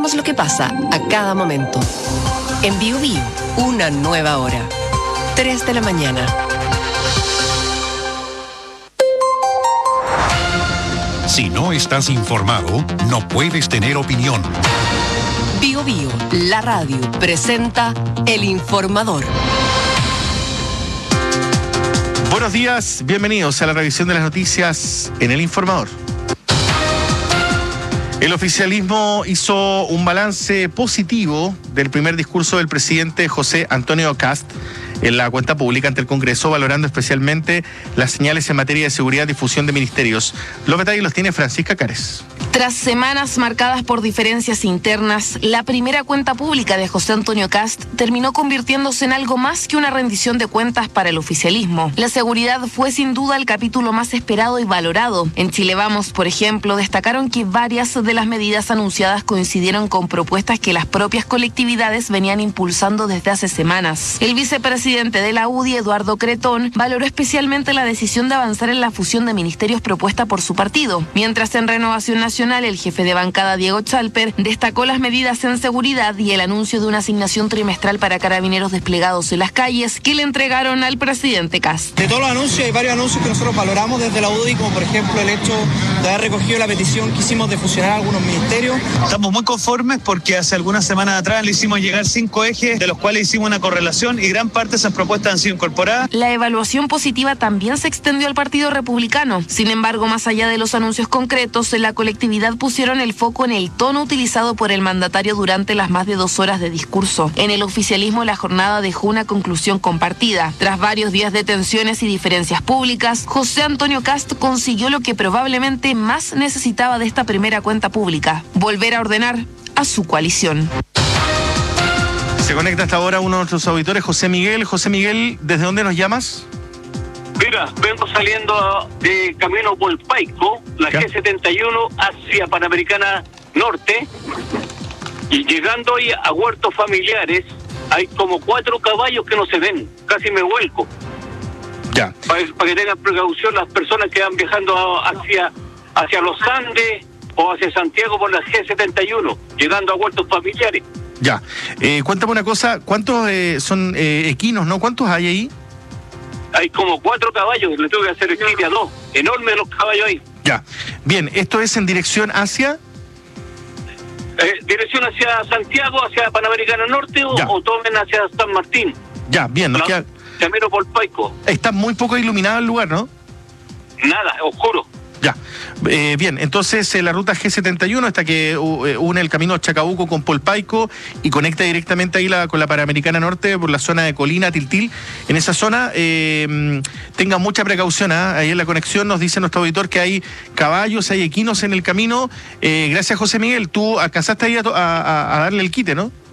contamos lo que pasa a cada momento. En Bio Bio, una nueva hora. 3 de la mañana. Si no estás informado, no puedes tener opinión. Bio Bio, la radio, presenta El Informador. Buenos días, bienvenidos a la revisión de las noticias en El Informador. El oficialismo hizo un balance positivo del primer discurso del presidente José Antonio Kast en la cuenta pública ante el Congreso, valorando especialmente las señales en materia de seguridad y difusión de ministerios. Los detalles los tiene Francisca Cares. Tras semanas marcadas por diferencias internas, la primera cuenta pública de José Antonio Kast terminó convirtiéndose en algo más que una rendición de cuentas para el oficialismo. La seguridad fue sin duda el capítulo más esperado y valorado. En Chile Vamos, por ejemplo, destacaron que varias de las medidas anunciadas coincidieron con propuestas que las propias colectividades venían impulsando desde hace semanas. El vicepresidente de la UDI, Eduardo Cretón, valoró especialmente la decisión de avanzar en la fusión de ministerios propuesta por su partido, mientras en Renovación Nacional el jefe de bancada Diego Chalper destacó las medidas en seguridad y el anuncio de una asignación trimestral para carabineros desplegados en las calles que le entregaron al presidente Kast. De todos los anuncios, hay varios anuncios que nosotros valoramos desde la UDI, como por ejemplo el hecho de haber recogido la petición que hicimos de fusionar algunos ministerios. Estamos muy conformes porque hace algunas semanas atrás le hicimos llegar 5 ejes, de los cuales hicimos una correlación y gran parte de esas propuestas han sido incorporadas. La evaluación positiva también se extendió al Partido Republicano. Sin embargo, más allá de los anuncios concretos, la colectividad pusieron el foco en el tono utilizado por el mandatario durante las más de 2 horas de discurso. En el oficialismo, la jornada dejó una conclusión compartida. Tras varios días de tensiones y diferencias públicas, José Antonio Kast consiguió lo que probablemente más necesitaba de esta primera cuenta pública: volver a ordenar a su coalición. Se conecta hasta ahora uno de nuestros auditores, José Miguel. José Miguel, ¿desde dónde nos llamas? Mira, vengo saliendo de camino Polpaico, la G71 hacia Panamericana Norte, y llegando ahí a huertos familiares, hay como 4 caballos que no se ven, casi me vuelco. Ya. Para que tengan precaución las personas que van viajando hacia los Andes o hacia Santiago por la G71, llegando a huertos familiares. Ya. Cuéntame una cosa, ¿cuántos son equinos, no? ¿Cuántos hay ahí? Hay como 4 caballos, le tengo que hacer el quite a 2. Enormes los caballos ahí. Ya. Bien, ¿esto es en dirección hacia? Dirección hacia Santiago, hacia Panamericana Norte o tomen hacia San Martín. Ya, bien. Nos queda... Camino Polpaico. Está muy poco iluminado el lugar, ¿no? Nada, oscuro. Ya. Bien, entonces la ruta G71 hasta que une el camino Chacabuco con Polpaico y conecta directamente ahí con la Panamericana Norte por la zona de Colina, Tiltil. En esa zona tengan mucha precaución, ahí en la conexión nos dice nuestro auditor que hay caballos, hay equinos en el camino. Gracias, José Miguel. Tú alcanzaste ahí a darle el quite, ¿no?